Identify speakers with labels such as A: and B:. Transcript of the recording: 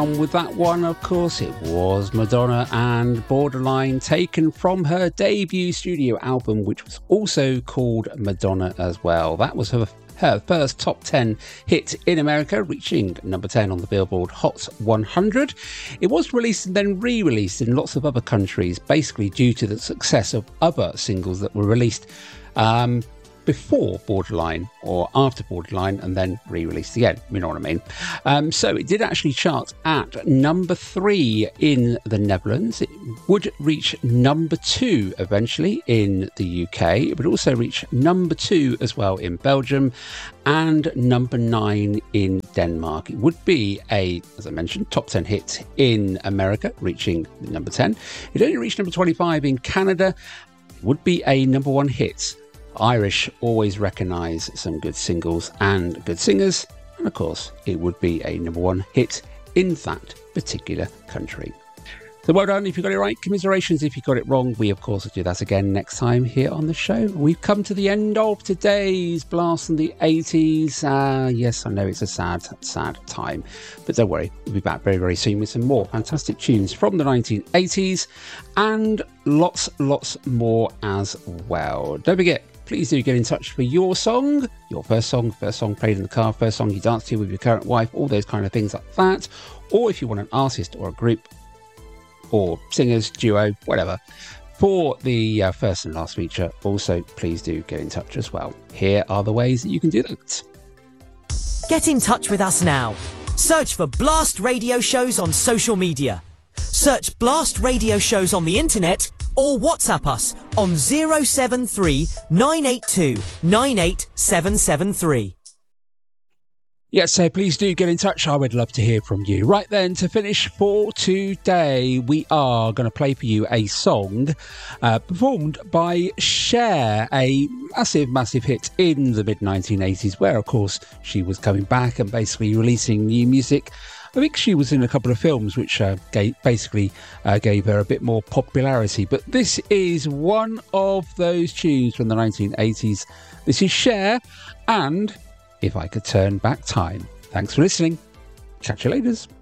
A: And with that one, of course, it was Madonna and Borderline, taken from her debut studio album, which was also called Madonna as well. That was her first top 10 hit in America, reaching number 10 on the Billboard Hot 100. It was released and then re-released in lots of other countries, basically due to the success of other singles that were released before Borderline or after Borderline and then re-released again, you know what I mean. So it did actually chart at number 3 in the Netherlands. It would reach number 2 eventually in the UK. It would also reach number 2 as well in Belgium and number 9 in Denmark. It would be as I mentioned, top 10 hit in America, reaching number 10. It only reached number 25 in Canada. It would be a number 1 hit. Irish always recognise some good singles and good singers, and of course it would be a number 1 hit in that particular country. So well done if you got it right, commiserations if you got it wrong. We of course will do that again next time here on the show. We've come to the end of today's Blast from the 80s. Yes, I know it's a sad time, but don't worry, we'll be back very, very soon with some more fantastic tunes from the 1980s and lots more as well. Don't forget, please do get in touch for your song, your first song played in the car, first song you danced to with your current wife, all those kind of things like that. Or if you want an artist or a group or singers, duo, whatever, for the first and last feature, also please do get in touch as well. Here are the ways that you can do that.
B: Get in touch with us now. Search for Blast Radio Shows on social media. Search Blast Radio Shows on the internet or WhatsApp us on 073 982 98773.
A: Yes, so please do get in touch. I would love to hear from you. Right then, to finish for today, we are going to play for you a song performed by Cher, a massive hit in the mid-1980s, where, of course, she was coming back and basically releasing new music. I think she was in a couple of films which gave her a bit more popularity. But this is one of those tunes from the 1980s. This is Cher and If I Could Turn Back Time. Thanks for listening. Catch you later.